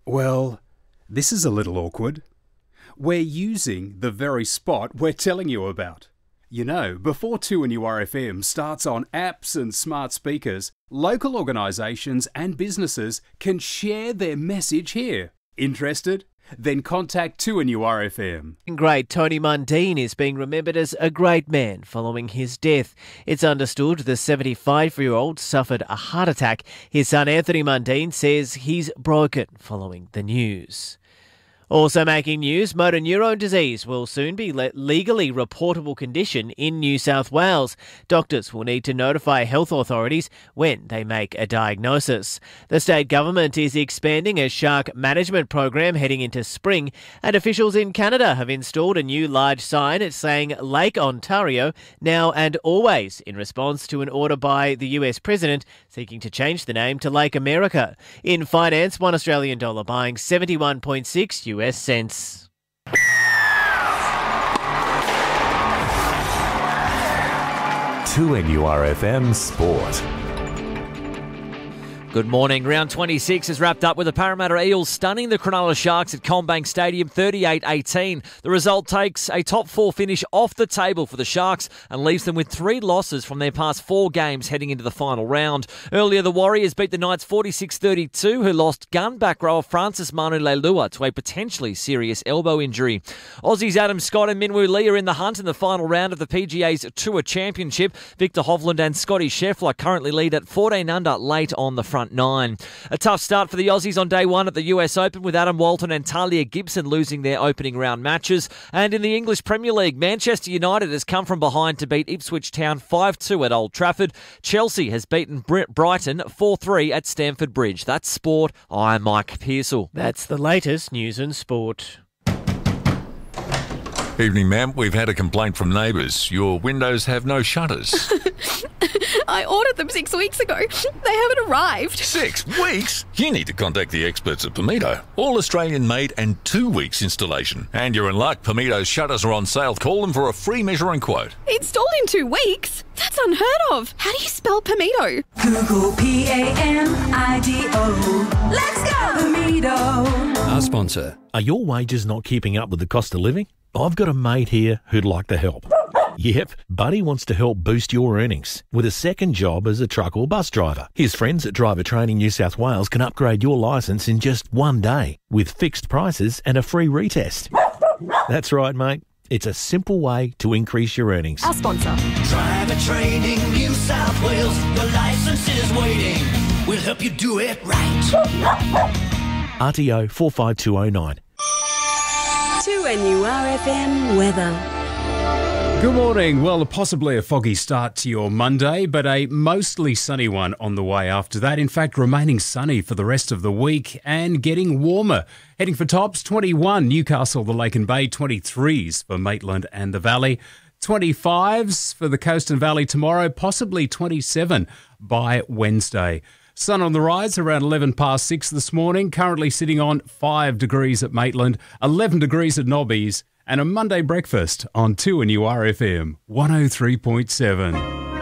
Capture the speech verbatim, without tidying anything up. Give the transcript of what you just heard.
Well, this is a little awkward. We're using the very spot we're telling you about. You know, before two N U R F M starts on apps and smart speakers, local organisations and businesses can share their message here. Interested? Then contact two N U R F M. Great Tony Mundine is being remembered as a great man following his death. It's understood the seventy-five-year-old suffered a heart attack. His son Anthony Mundine says he's broken following the news. Also making news, motor neurone disease will soon be a legally reportable condition in New South Wales. Doctors will need to notify health authorities when they make a diagnosis. The state government is expanding a shark management program heading into spring, and officials in Canada have installed a new large sign saying Lake Ontario now and always in response to an order by the U S President seeking to change the name to Lake America. In finance, one Australian dollar buying seventy-one point six U S cents. two N U R F M Sport. Good morning. Round twenty-six is wrapped up with the Parramatta Eels stunning the Cronulla Sharks at CommBank Stadium thirty-eight eighteen. The result takes a top four finish off the table for the Sharks and leaves them with three losses from their past four games heading into the final round. Earlier, the Warriors beat the Knights forty-six thirty-two, who lost gun back rower Francis Manu Leilua to a potentially serious elbow injury. Aussies Adam Scott and Minwoo Lee are in the hunt in the final round of the P G A's Tour Championship. Victor Hovland and Scotty Scheffler currently lead at fourteen under late on the front nine. A tough start for the Aussies on day one at the U S Open, with Adam Walton and Talia Gibson losing their opening round matches. And in the English Premier League, Manchester United has come from behind to beat Ipswich Town five two at Old Trafford. Chelsea has beaten Br- Brighton four three at Stamford Bridge. That's sport. I'm Mike Pearsall. That's the latest news and sport. Evening, ma'am. We've had a complaint from neighbours. Your windows have no shutters. I ordered them six weeks ago. They haven't arrived. Six weeks? You need to contact the experts at Pimito. All Australian made and two weeks installation. And you're in luck. Pimito's shutters are on sale. Call them for a free measure and quote. Installed in two weeks? That's unheard of. How do you spell Pimito? Google P A M I D O. Let's go, Pimito. Our sponsor. Are your wages not keeping up with the cost of living? I've got a mate here who'd like to help. Yep, Buddy wants to help boost your earnings with a second job as a truck or bus driver. His friends at Driver Training New South Wales can upgrade your licence in just one day with fixed prices and a free retest. That's right, mate. It's a simple way to increase your earnings. Our sponsor. Driver Training New South Wales. Your licence is waiting. We'll help you do it right. R T O four five two oh nine. two N U R F M weather. Good morning. Well, possibly a foggy start to your Monday, but a mostly sunny one on the way after that. In fact, remaining sunny for the rest of the week and getting warmer. Heading for tops, twenty-one, Newcastle, the Lake and Bay, twenty-threes for Maitland and the Valley, twenty-fives for the Coast and Valley tomorrow, possibly twenty-seven by Wednesday. Sun on the rise around eleven past six this morning, currently sitting on five degrees at Maitland, eleven degrees at Nobbies, and a Monday breakfast on two N U R F M one oh three point seven.